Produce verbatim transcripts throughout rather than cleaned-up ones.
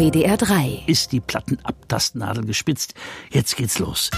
W D R drei. Ist die Plattenabtastnadel gespitzt? Jetzt geht's los.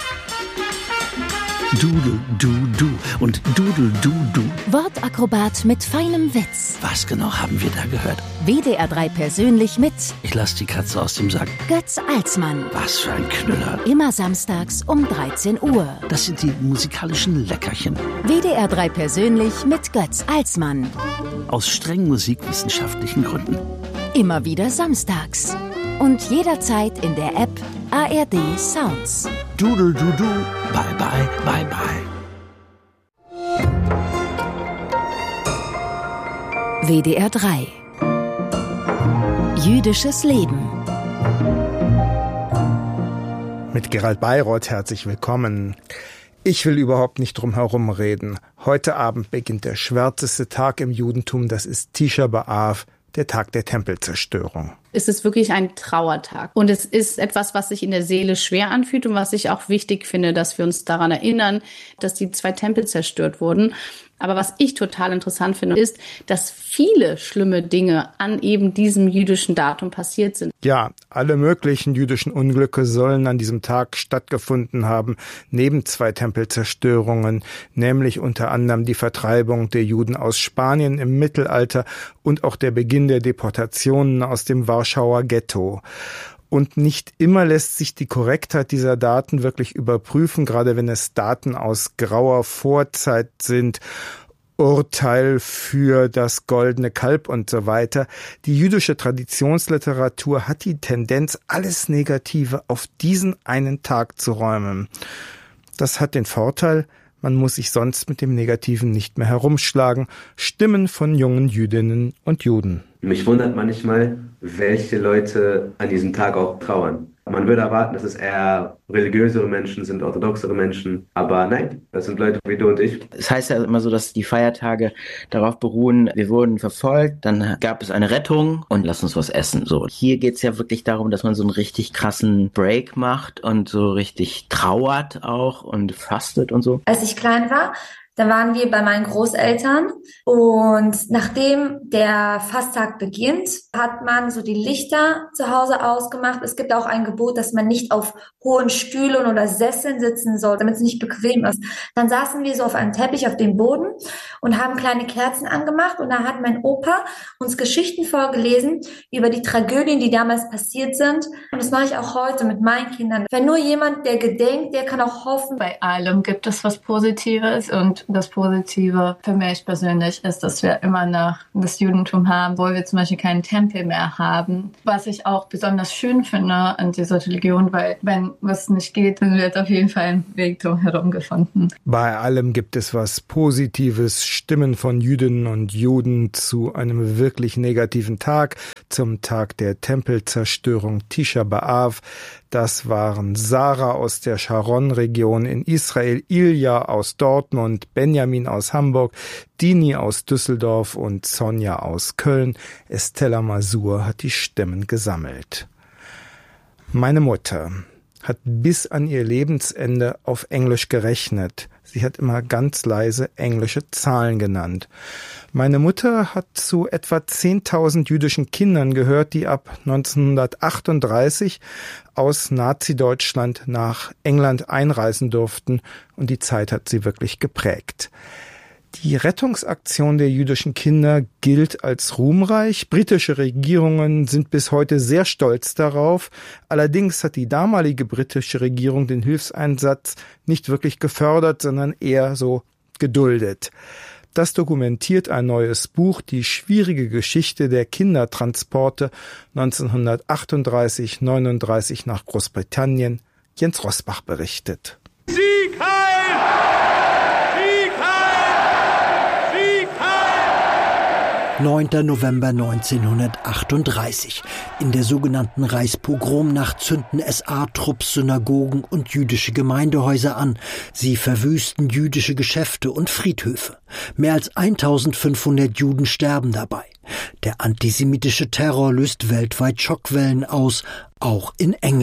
Dudel, du, du und Dudel, du, du. Wortakrobat mit feinem Witz. Was genau haben wir da gehört? W D R drei persönlich mit Ich lass die Katze aus dem Sack. Götz Alsmann. Was für ein Knüller. Immer samstags um dreizehn Uhr. Das sind die musikalischen Leckerchen. W D R drei persönlich mit Götz Alsmann. Aus streng musikwissenschaftlichen Gründen. Immer wieder samstags. Und jederzeit in der App A R D Sounds. Dudel, du, du. Bye, bye, bye, bye. W D R drei. Jüdisches Leben. Mit Gerald Bayroth herzlich willkommen. Ich will überhaupt nicht drum herum reden. Heute Abend beginnt der schwärzeste Tag im Judentum, das ist Tisha B'Av, der Tag der Tempelzerstörung. Es ist wirklich ein Trauertag. Und es ist etwas, was sich in der Seele schwer anfühlt und was ich auch wichtig finde, dass wir uns daran erinnern, dass die zwei Tempel zerstört wurden. Aber was ich total interessant finde, ist, dass viele schlimme Dinge an eben diesem jüdischen Datum passiert sind. Ja, alle möglichen jüdischen Unglücke sollen an diesem Tag stattgefunden haben, neben zwei Tempelzerstörungen, nämlich unter anderem die Vertreibung der Juden aus Spanien im Mittelalter und auch der Beginn der Deportationen aus dem Warschauer Ghetto. Und nicht immer lässt sich die Korrektheit dieser Daten wirklich überprüfen, gerade wenn es Daten aus grauer Vorzeit sind, Urteil für das goldene Kalb und so weiter. Die jüdische Traditionsliteratur hat die Tendenz, alles Negative auf diesen einen Tag zu räumen. Das hat den Vorteil, man muss sich sonst mit dem Negativen nicht mehr herumschlagen. Stimmen von jungen Jüdinnen und Juden. Mich wundert manchmal, welche Leute an diesem Tag auch trauern. Man würde erwarten, dass es eher religiösere Menschen sind, orthodoxere Menschen. Aber nein, das sind Leute wie du und ich. Es heißt ja immer so, dass die Feiertage darauf beruhen, wir wurden verfolgt, dann gab es eine Rettung und lass uns was essen. So, hier geht's ja wirklich darum, dass man so einen richtig krassen Break macht und so richtig trauert auch und fastet und so. Als ich klein war, da waren wir bei meinen Großeltern und nachdem der Fasttag beginnt, hat man so die Lichter zu Hause ausgemacht. Es gibt auch ein Gebot, dass man nicht auf hohen Stühlen oder Sesseln sitzen soll, damit es nicht bequem ist. Dann saßen wir so auf einem Teppich auf dem Boden und haben kleine Kerzen angemacht und da hat mein Opa uns Geschichten vorgelesen über die Tragödien, die damals passiert sind. Und das mache ich auch heute mit meinen Kindern. Wenn nur jemand, der gedenkt, der kann auch hoffen. Bei allem gibt es was Positives und das Positive für mich persönlich ist, dass wir immer noch das Judentum haben, wo wir zum Beispiel keinen Tempel mehr haben. Was ich auch besonders schön finde an dieser Religion, weil wenn was nicht geht, dann wird auf jeden Fall ein Weg drumherum gefunden. Bei allem gibt es was Positives, Stimmen von Jüdinnen und Juden zu einem wirklich negativen Tag, zum Tag der Tempelzerstörung Tisha B'Av. Das waren Sarah aus der Sharon-Region in Israel, Ilja aus Dortmund, Benjamin aus Hamburg, Dini aus Düsseldorf und Sonja aus Köln. Estella Masur hat die Stimmen gesammelt. Meine Mutter hat bis an ihr Lebensende auf Englisch gerechnet. Sie hat immer ganz leise englische Zahlen genannt. Meine Mutter hat zu etwa zehntausend jüdischen Kindern gehört, die ab neunzehnhundertachtunddreißig aus Nazi-Deutschland nach England einreisen durften, und die Zeit hat sie wirklich geprägt. Die Rettungsaktion der jüdischen Kinder gilt als ruhmreich. Britische Regierungen sind bis heute sehr stolz darauf. Allerdings hat die damalige britische Regierung den Hilfseinsatz nicht wirklich gefördert, sondern eher so geduldet. Das dokumentiert ein neues Buch, die schwierige Geschichte der Kindertransporte neunzehnhundertachtunddreißig neununddreißig nach Großbritannien. Jens Rosbach berichtet. Sieg heil! Sieg heil! Sieg heil! neunter November neunzehnhundertachtunddreißig. In der sogenannten Reichspogromnacht zünden S A-Trupps Synagogen und jüdische Gemeindehäuser an. Sie verwüsten jüdische Geschäfte und Friedhöfe. Mehr als eintausendfünfhundert Juden sterben dabei. Der antisemitische Terror löst weltweit Schockwellen aus, auch in England.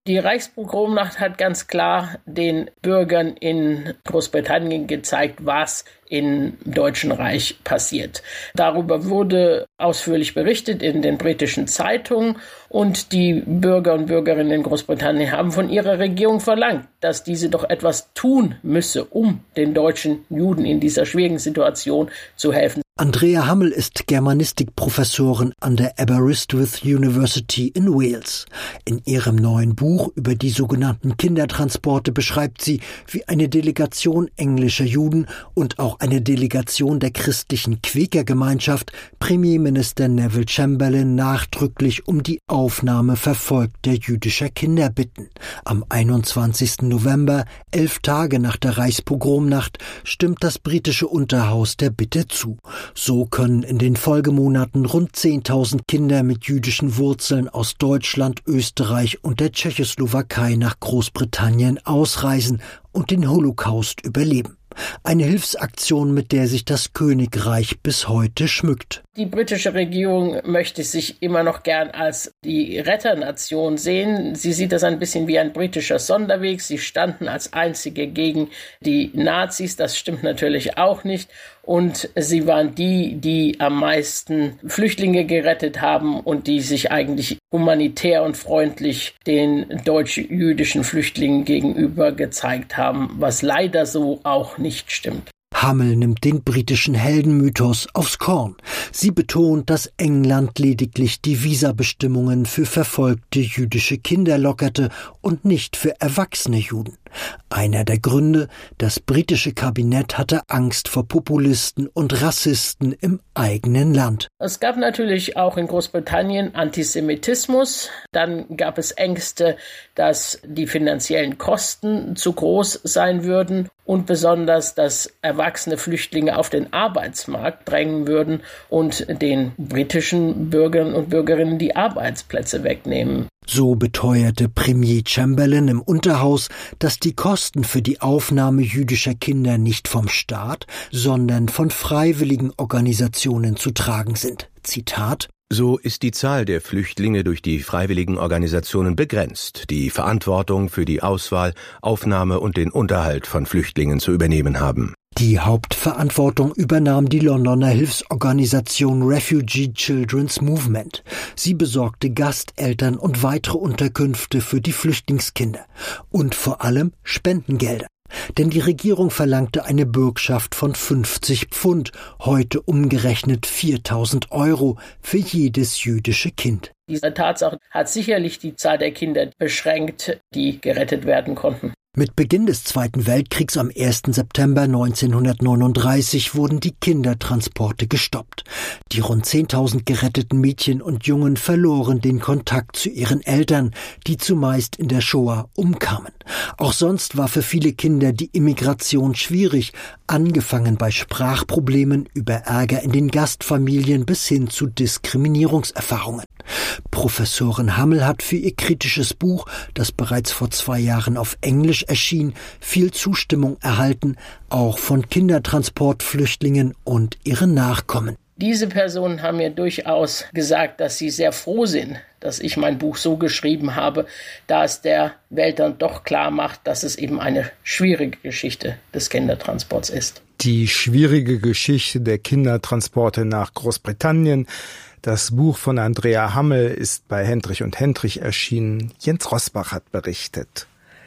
Die Reichspogromnacht hat ganz klar den Bürgern in Großbritannien gezeigt, was im Deutschen Reich passiert. Darüber wurde ausführlich berichtet in den britischen Zeitungen und die Bürger und Bürgerinnen in Großbritannien haben von ihrer Regierung verlangt, dass diese doch etwas tun müsse, um den deutschen Juden in dieser schwierigen Situation zu helfen. Andrea Hammel ist Germanistikprofessorin an der Aberystwyth University in Wales. In ihrem neuen Buch über die sogenannten Kindertransporte beschreibt sie, wie eine Delegation englischer Juden und auch eine Delegation der christlichen Quäkergemeinschaft Premierminister Neville Chamberlain nachdrücklich um die Aufnahme verfolgter jüdischer Kinder bitten. Am einundzwanzigsten November, elf Tage nach der Reichspogromnacht, stimmt das britische Unterhaus der Bitte zu. So können in den Folgemonaten rund zehntausend Kinder mit jüdischen Wurzeln aus Deutschland, Österreich und der Tschechoslowakei nach Großbritannien ausreisen und den Holocaust überleben. Eine Hilfsaktion, mit der sich das Königreich bis heute schmückt. Die britische Regierung möchte sich immer noch gern als die Retternation sehen. Sie sieht das ein bisschen wie ein britischer Sonderweg. Sie standen als einzige gegen die Nazis. Das stimmt natürlich auch nicht. Und sie waren die, die am meisten Flüchtlinge gerettet haben und die sich eigentlich humanitär und freundlich den deutsch-jüdischen Flüchtlingen gegenüber gezeigt haben, was leider so auch nicht stimmt. Hammel nimmt den britischen Heldenmythos aufs Korn. Sie betont, dass England lediglich die Visabestimmungen für verfolgte jüdische Kinder lockerte und nicht für erwachsene Juden. Einer der Gründe, das britische Kabinett hatte Angst vor Populisten und Rassisten im eigenen Land. Es gab natürlich auch in Großbritannien Antisemitismus. Dann gab es Ängste, dass die finanziellen Kosten zu groß sein würden und besonders, dass erwachsene Flüchtlinge auf den Arbeitsmarkt drängen würden und den britischen Bürgern und Bürgerinnen die Arbeitsplätze wegnehmen. So beteuerte Premier Chamberlain im Unterhaus, dass die Kosten für die Aufnahme jüdischer Kinder nicht vom Staat, sondern von freiwilligen Organisationen zu tragen sind. Zitat: So ist die Zahl der Flüchtlinge durch die freiwilligen Organisationen begrenzt, die Verantwortung für die Auswahl, Aufnahme und den Unterhalt von Flüchtlingen zu übernehmen haben. Die Hauptverantwortung übernahm die Londoner Hilfsorganisation Refugee Children's Movement. Sie besorgte Gasteltern und weitere Unterkünfte für die Flüchtlingskinder und vor allem Spendengelder. Denn die Regierung verlangte eine Bürgschaft von fünfzig Pfund, heute umgerechnet viertausend Euro, für jedes jüdische Kind. Diese Tatsache hat sicherlich die Zahl der Kinder beschränkt, die gerettet werden konnten. Mit Beginn des Zweiten Weltkriegs am ersten September neunzehnhundertneununddreißig wurden die Kindertransporte gestoppt. Die rund zehntausend geretteten Mädchen und Jungen verloren den Kontakt zu ihren Eltern, die zumeist in der Shoah umkamen. Auch sonst war für viele Kinder die Immigration schwierig, angefangen bei Sprachproblemen über Ärger in den Gastfamilien bis hin zu Diskriminierungserfahrungen. Professorin Hammel hat für ihr kritisches Buch, das bereits vor zwei Jahren auf Englisch erschien, viel Zustimmung erhalten, auch von Kindertransportflüchtlingen und ihren Nachkommen. Diese Personen haben mir durchaus gesagt, dass sie sehr froh sind, dass ich mein Buch so geschrieben habe, da es der Welt dann doch klar macht, dass es eben eine schwierige Geschichte des Kindertransports ist. Die schwierige Geschichte der Kindertransporte nach Großbritannien. Das Buch von Andrea Hammel ist bei Hendrich und Hendrich erschienen. Jens Rosbach hat berichtet.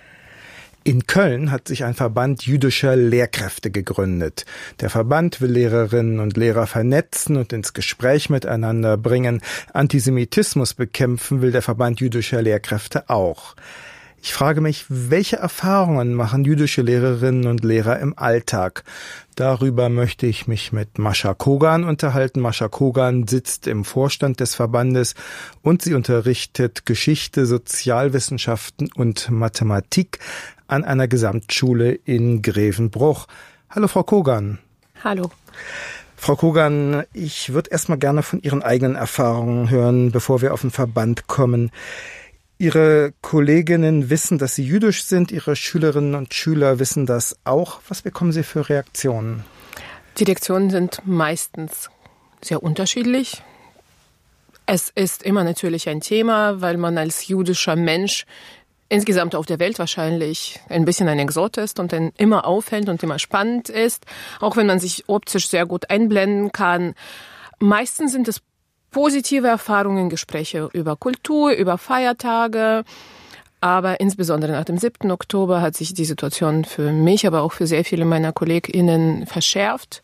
In Köln hat sich ein Verband jüdischer Lehrkräfte gegründet. Der Verband will Lehrerinnen und Lehrer vernetzen und ins Gespräch miteinander bringen. Antisemitismus bekämpfen will der Verband jüdischer Lehrkräfte auch. Ich frage mich, welche Erfahrungen machen jüdische Lehrerinnen und Lehrer im Alltag? Darüber möchte ich mich mit Mascha Kogan unterhalten. Mascha Kogan sitzt im Vorstand des Verbandes und sie unterrichtet Geschichte, Sozialwissenschaften und Mathematik an einer Gesamtschule in Grevenbruch. Hallo, Frau Kogan. Hallo. Frau Kogan, ich würde erstmal gerne von Ihren eigenen Erfahrungen hören, bevor wir auf den Verband kommen. Ihre Kolleginnen wissen, dass Sie jüdisch sind, Ihre Schülerinnen und Schüler wissen das auch. Was bekommen Sie für Reaktionen? Die Reaktionen sind meistens sehr unterschiedlich. Es ist immer natürlich ein Thema, weil man als jüdischer Mensch insgesamt auf der Welt wahrscheinlich ein bisschen ein Exot ist und dann immer auffällt und immer spannend ist, auch wenn man sich optisch sehr gut einblenden kann. Meistens sind es positive Erfahrungen, Gespräche über Kultur, über Feiertage. Aber insbesondere nach dem siebten Oktober hat sich die Situation für mich, aber auch für sehr viele meiner KollegInnen verschärft.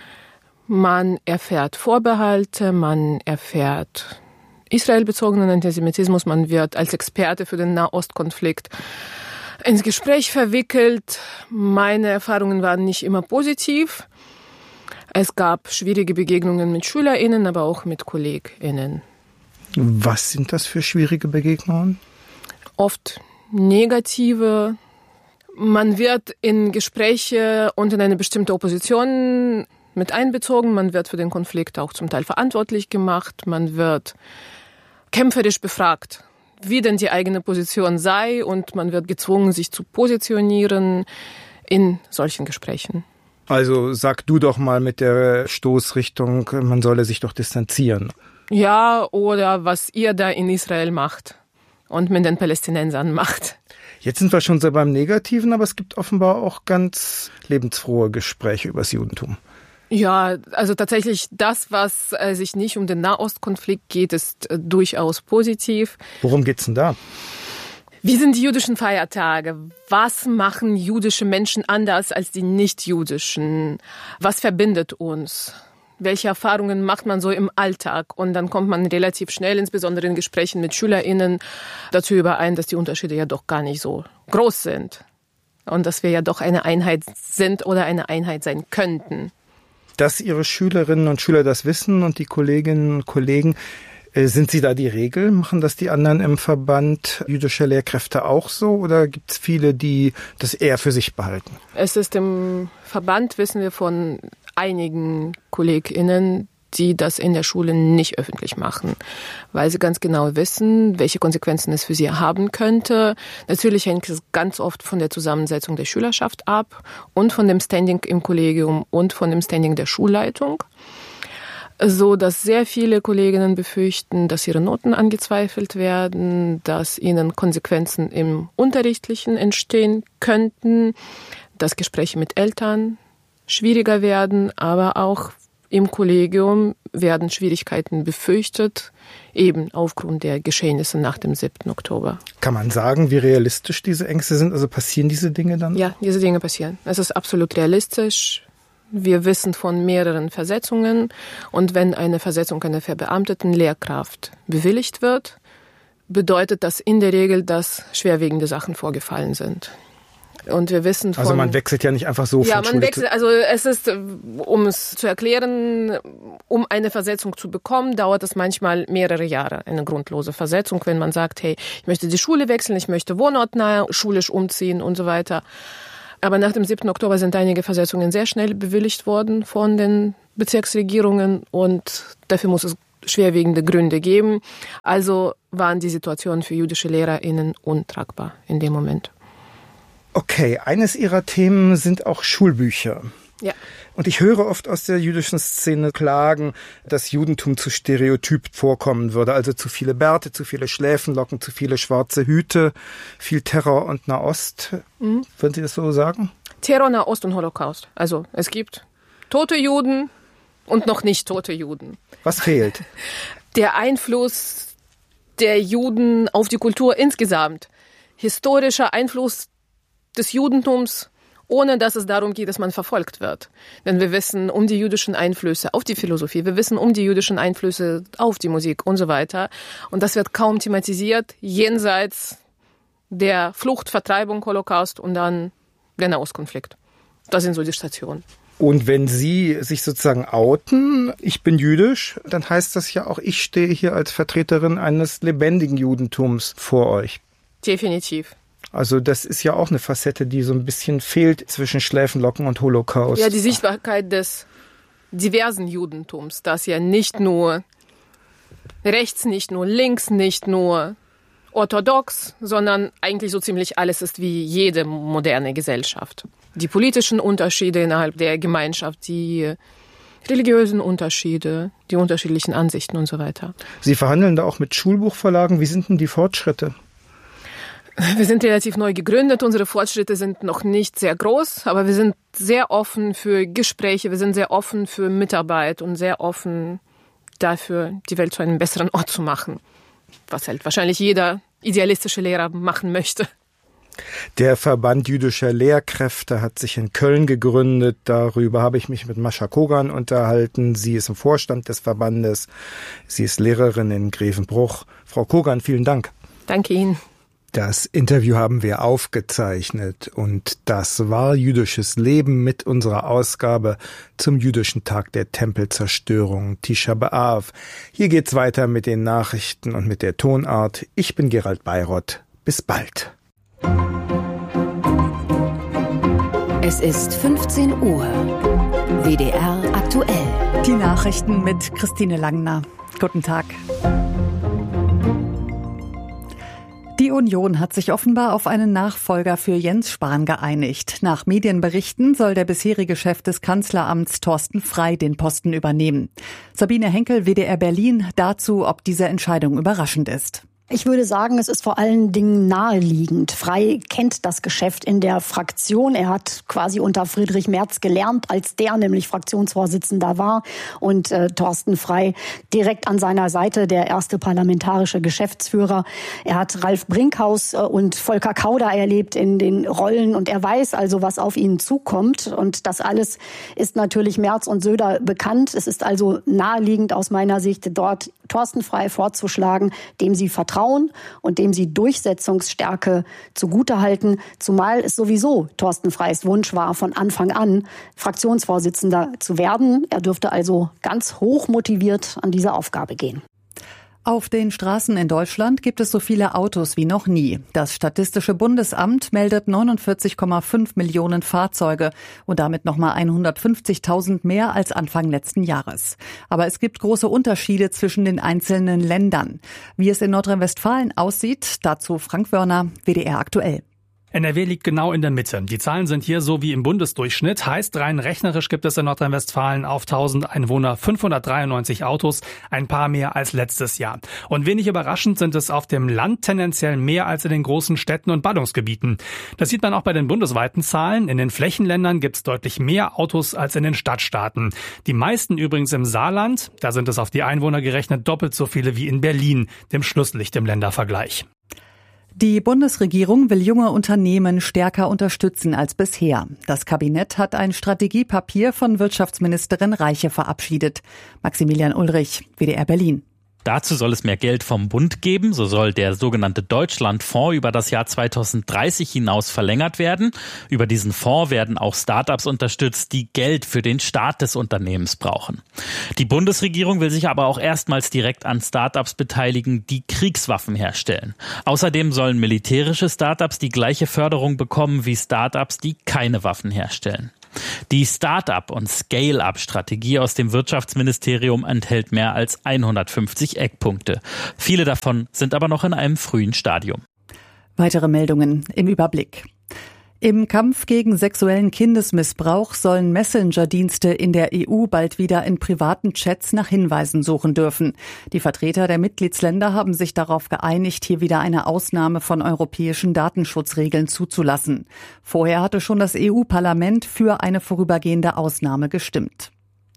Man erfährt Vorbehalte, man erfährt israelbezogenen Antisemitismus, man wird als Experte für den Nahostkonflikt ins Gespräch verwickelt. Meine Erfahrungen waren nicht immer positiv. Es gab schwierige Begegnungen mit SchülerInnen, aber auch mit KollegInnen. Was sind das für schwierige Begegnungen? Oft negative. Man wird in Gespräche und in eine bestimmte Opposition mit einbezogen. Man wird für den Konflikt auch zum Teil verantwortlich gemacht. Man wird kämpferisch befragt, wie denn die eigene Position sei. Und man wird gezwungen, sich zu positionieren in solchen Gesprächen. Also sag du doch mal mit der Stoßrichtung, man solle sich doch distanzieren. Ja, oder was ihr da in Israel macht und mit den Palästinensern macht. Jetzt sind wir schon so beim Negativen, aber es gibt offenbar auch ganz lebensfrohe Gespräche über das Judentum. Ja, also tatsächlich das, was äh, sich nicht um den Nahostkonflikt geht, ist äh, durchaus positiv. Worum geht's denn da? Wie sind die jüdischen Feiertage? Was machen jüdische Menschen anders als die nicht-jüdischen? Was verbindet uns? Welche Erfahrungen macht man so im Alltag? Und dann kommt man relativ schnell, insbesondere in Gesprächen mit SchülerInnen, dazu überein, dass die Unterschiede ja doch gar nicht so groß sind. Und dass wir ja doch eine Einheit sind oder eine Einheit sein könnten. Dass Ihre Schülerinnen und Schüler das wissen und die Kolleginnen und Kollegen, sind Sie da die Regel? Machen das die anderen im Verband jüdische Lehrkräfte auch so? Oder gibt es viele, die das eher für sich behalten? Es ist im Verband, wissen wir von einigen KollegInnen, die das in der Schule nicht öffentlich machen, weil sie ganz genau wissen, welche Konsequenzen es für sie haben könnte. Natürlich hängt es ganz oft von der Zusammensetzung der Schülerschaft ab und von dem Standing im Kollegium und von dem Standing der Schulleitung. So dass sehr viele Kolleginnen befürchten, dass ihre Noten angezweifelt werden, dass ihnen Konsequenzen im Unterrichtlichen entstehen könnten, dass Gespräche mit Eltern schwieriger werden, aber auch im Kollegium werden Schwierigkeiten befürchtet, eben aufgrund der Geschehnisse nach dem siebten Oktober. Kann man sagen, wie realistisch diese Ängste sind? Also passieren diese Dinge dann? Ja, diese Dinge passieren. Es ist absolut realistisch. Wir wissen von mehreren Versetzungen und wenn eine Versetzung einer verbeamteten Lehrkraft bewilligt wird, bedeutet das in der Regel, dass schwerwiegende Sachen vorgefallen sind. Und wir wissen von, also man wechselt ja nicht einfach so ja, von man Schule wechselt. Also es ist, um es zu erklären, um eine Versetzung zu bekommen, dauert es manchmal mehrere Jahre, eine grundlose Versetzung, wenn man sagt, hey, ich möchte die Schule wechseln, ich möchte wohnortnah schulisch umziehen und so weiter. Aber nach dem siebten Oktober sind einige Versetzungen sehr schnell bewilligt worden von den Bezirksregierungen und dafür muss es schwerwiegende Gründe geben. Also waren die Situationen für jüdische LehrerInnen untragbar in dem Moment. Okay, eines Ihrer Themen sind auch Schulbücher. Ja. Und ich höre oft aus der jüdischen Szene Klagen, dass Judentum zu stereotyp vorkommen würde. Also zu viele Bärte, zu viele Schläfenlocken, zu viele schwarze Hüte, viel Terror und Nahost. Mhm. Würden Sie das so sagen? Terror, Nahost und Holocaust. Also es gibt tote Juden und noch nicht tote Juden. Was fehlt? Der Einfluss der Juden auf die Kultur insgesamt. Historischer Einfluss des Judentums, ohne dass es darum geht, dass man verfolgt wird. Denn wir wissen um die jüdischen Einflüsse auf die Philosophie, wir wissen um die jüdischen Einflüsse auf die Musik und so weiter. Und das wird kaum thematisiert, jenseits der Flucht, Vertreibung, Holocaust und dann der Nahostkonflikt. Das sind so die Stationen. Und wenn Sie sich sozusagen outen, ich bin jüdisch, dann heißt das ja auch, ich stehe hier als Vertreterin eines lebendigen Judentums vor euch. Definitiv. Also das ist ja auch eine Facette, die so ein bisschen fehlt zwischen Schläfenlocken und Holocaust. Ja, die Sichtbarkeit des diversen Judentums, das ja nicht nur rechts, nicht nur links, nicht nur orthodox, sondern eigentlich so ziemlich alles ist wie jede moderne Gesellschaft. Die politischen Unterschiede innerhalb der Gemeinschaft, die religiösen Unterschiede, die unterschiedlichen Ansichten und so weiter. Sie verhandeln da auch mit Schulbuchverlagen. Wie sind denn die Fortschritte? Wir sind relativ neu gegründet, unsere Fortschritte sind noch nicht sehr groß, aber wir sind sehr offen für Gespräche, wir sind sehr offen für Mitarbeit und sehr offen dafür, die Welt zu einem besseren Ort zu machen, was halt wahrscheinlich jeder idealistische Lehrer machen möchte. Der Verband jüdischer Lehrkräfte hat sich in Köln gegründet. Darüber habe ich mich mit Mascha Kogan unterhalten. Sie ist im Vorstand des Verbandes. Sie ist Lehrerin in Grevenbruch. Frau Kogan, vielen Dank. Danke Ihnen. Das Interview haben wir aufgezeichnet und das war Jüdisches Leben mit unserer Ausgabe zum jüdischen Tag der Tempelzerstörung, Tisha B'Av. Hier geht's weiter mit den Nachrichten und mit der Tonart. Ich bin Gerald Bayrott. Bis bald. Es ist fünfzehn Uhr. W D R aktuell. Die Nachrichten mit Christine Langner. Guten Tag. Die Union hat sich offenbar auf einen Nachfolger für Jens Spahn geeinigt. Nach Medienberichten soll der bisherige Chef des Kanzleramts Thorsten Frey den Posten übernehmen. Sabine Henkel, W D R Berlin, dazu, ob diese Entscheidung überraschend ist. Ich würde sagen, es ist vor allen Dingen naheliegend. Frey kennt das Geschäft in der Fraktion. Er hat quasi unter Friedrich Merz gelernt, als der nämlich Fraktionsvorsitzender war. Und äh, Thorsten Frey direkt an seiner Seite, der erste parlamentarische Geschäftsführer. Er hat Ralf Brinkhaus äh, und Volker Kauder erlebt in den Rollen. Und er weiß also, was auf ihn zukommt. Und das alles ist natürlich Merz und Söder bekannt. Es ist also naheliegend aus meiner Sicht, dort Thorsten Frey vorzuschlagen, dem sie vertrauen und dem sie Durchsetzungsstärke zugutehalten, zumal es sowieso Thorsten Freys Wunsch war, von Anfang an Fraktionsvorsitzender zu werden. Er dürfte also ganz hoch motiviert an diese Aufgabe gehen. Auf den Straßen in Deutschland gibt es so viele Autos wie noch nie. Das Statistische Bundesamt meldet neunundvierzig Komma fünf Millionen Fahrzeuge und damit nochmal hundertfünfzigtausend mehr als Anfang letzten Jahres. Aber es gibt große Unterschiede zwischen den einzelnen Ländern. Wie es in Nordrhein-Westfalen aussieht, dazu Frank Wörner, W D R aktuell. N R W liegt genau in der Mitte. Die Zahlen sind hier so wie im Bundesdurchschnitt. Heißt, rein rechnerisch gibt es in Nordrhein-Westfalen auf tausend Einwohner fünfhundertdreiundneunzig Autos, ein paar mehr als letztes Jahr. Und wenig überraschend sind es auf dem Land tendenziell mehr als in den großen Städten und Ballungsgebieten. Das sieht man auch bei den bundesweiten Zahlen. In den Flächenländern gibt es deutlich mehr Autos als in den Stadtstaaten. Die meisten übrigens im Saarland. Da sind es auf die Einwohner gerechnet doppelt so viele wie in Berlin, dem Schlusslicht im Ländervergleich. Die Bundesregierung will junge Unternehmen stärker unterstützen als bisher. Das Kabinett hat ein Strategiepapier von Wirtschaftsministerin Reiche verabschiedet. Maximilian Ulrich, W D R Berlin. Dazu soll es mehr Geld vom Bund geben. So soll der sogenannte Deutschlandfonds über das Jahr zweitausenddreißig hinaus verlängert werden. Über diesen Fonds werden auch Start-ups unterstützt, die Geld für den Start des Unternehmens brauchen. Die Bundesregierung will sich aber auch erstmals direkt an Start-ups beteiligen, die Kriegswaffen herstellen. Außerdem sollen militärische Start-ups die gleiche Förderung bekommen wie Start-ups, die keine Waffen herstellen. Die Start-up- und Scale-up-Strategie aus dem Wirtschaftsministerium enthält mehr als hundertfünfzig Eckpunkte. Viele davon sind aber noch in einem frühen Stadium. Weitere Meldungen im Überblick. Im Kampf gegen sexuellen Kindesmissbrauch sollen Messenger-Dienste in der E U bald wieder in privaten Chats nach Hinweisen suchen dürfen. Die Vertreter der Mitgliedsländer haben sich darauf geeinigt, hier wieder eine Ausnahme von europäischen Datenschutzregeln zuzulassen. Vorher hatte schon das E U-Parlament für eine vorübergehende Ausnahme gestimmt.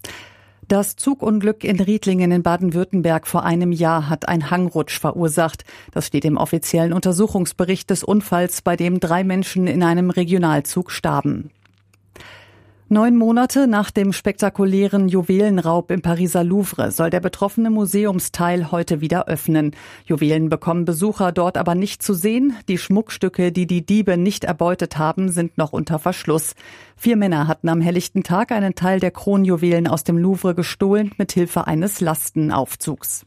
Das Zugunglück in Riedlingen in Baden-Württemberg vor einem Jahr hat einen Hangrutsch verursacht. Das steht im offiziellen Untersuchungsbericht des Unfalls, bei dem drei Menschen in einem Regionalzug starben. Neun Monate nach dem spektakulären Juwelenraub im Pariser Louvre soll der betroffene Museumsteil heute wieder öffnen. Juwelen bekommen Besucher dort aber nicht zu sehen. Die Schmuckstücke, die die Diebe nicht erbeutet haben, sind noch unter Verschluss. Vier Männer hatten am helllichten Tag einen Teil der Kronjuwelen aus dem Louvre gestohlen, mit Hilfe eines Lastenaufzugs.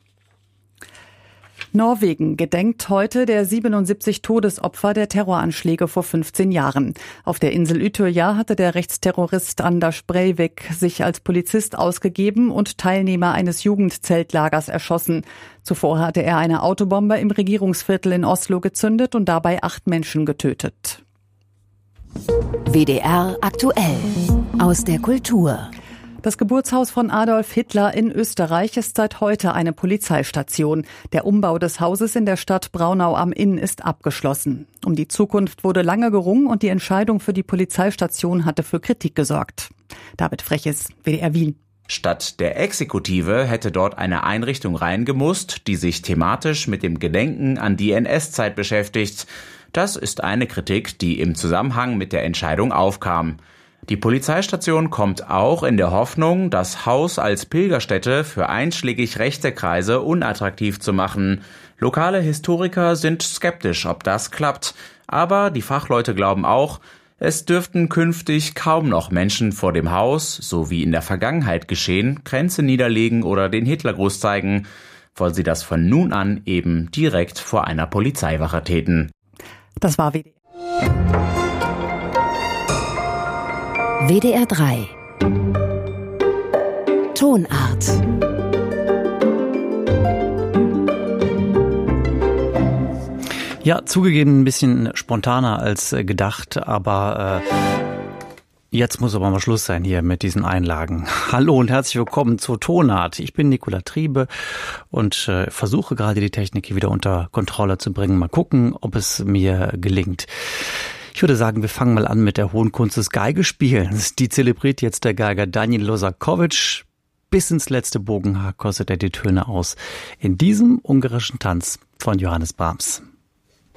Norwegen gedenkt heute der siebenundsiebzig Todesopfer der Terroranschläge vor fünfzehn Jahren. Auf der Insel Utøya hatte der Rechtsterrorist Anders Breivik sich als Polizist ausgegeben und Teilnehmer eines Jugendzeltlagers erschossen. Zuvor hatte er eine Autobombe im Regierungsviertel in Oslo gezündet und dabei acht Menschen getötet. W D R aktuell aus der Kultur. Das Geburtshaus von Adolf Hitler in Österreich ist seit heute eine Polizeistation. Der Umbau des Hauses in der Stadt Braunau am Inn ist abgeschlossen. Um die Zukunft wurde lange gerungen und die Entscheidung für die Polizeistation hatte für Kritik gesorgt. David Freches, W D R Wien. Statt der Exekutive hätte dort eine Einrichtung reingemusst, die sich thematisch mit dem Gedenken an die N S-Zeit beschäftigt. Das ist eine Kritik, die im Zusammenhang mit der Entscheidung aufkam. Die Polizeistation kommt auch in der Hoffnung, das Haus als Pilgerstätte für einschlägig rechte Kreise unattraktiv zu machen. Lokale Historiker sind skeptisch, ob das klappt. Aber die Fachleute glauben auch, es dürften künftig kaum noch Menschen vor dem Haus, so wie in der Vergangenheit geschehen, Kränze niederlegen oder den Hitlergruß zeigen, weil sie das von nun an eben direkt vor einer Polizeiwache täten. Das war W D R. W D R drei Tonart. Ja, zugegeben ein bisschen spontaner als äh, gedacht, aber äh, jetzt muss aber mal Schluss sein hier mit diesen Einlagen. Hallo und herzlich willkommen zur Tonart. Ich bin Nicola Triebe und äh, versuche gerade die Technik hier wieder unter Kontrolle zu bringen. Mal gucken, ob es mir gelingt. Ich würde sagen, wir fangen mal an mit der hohen Kunst des Geigespielens. Die zelebriert jetzt der Geiger Daniel Losakovic. Bis ins letzte Bogenhaar kostet er die Töne aus. In diesem ungarischen Tanz von Johannes Brahms.